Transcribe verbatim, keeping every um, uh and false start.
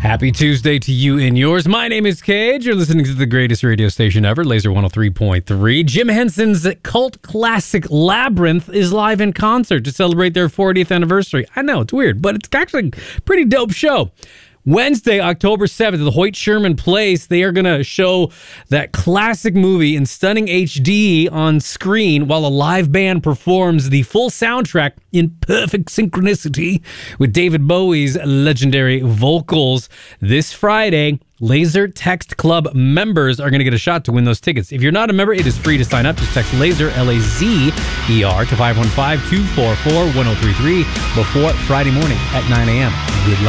Happy Tuesday to you and yours. My name is Cage. You're listening to the greatest radio station ever, Laser one oh three point three. Jim Henson's cult classic Labyrinth is live in concert to celebrate their fortieth anniversary. I know, it's weird, but it's actually a pretty dope show. Wednesday, October seventh, at the Hoyt Sherman Place, they are going to show that classic movie in stunning H D on screen while a live band performs the full soundtrack in perfect synchronicity with David Bowie's legendary vocals. This Friday, Laser Text Club members are going to get a shot to win those tickets. If you're not a member, it is free to sign up. Just text LASER, L A Z E R, to five one five, two four four, one oh three three before Friday morning at nine a.m. Good luck.